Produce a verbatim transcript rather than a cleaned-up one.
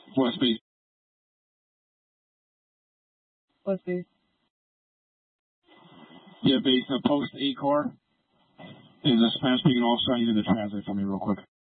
West base. West base. Yeah, base. Uh, post eight core. Is a Spanish speaking officer. I need to translate for me real quick.